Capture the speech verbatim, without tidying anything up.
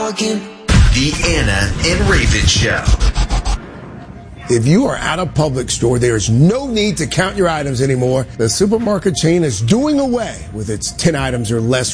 talking. The Anna and Raven Show. If you are at a Publix store, there is no need to count your items anymore. The supermarket chain is doing away with its ten items or less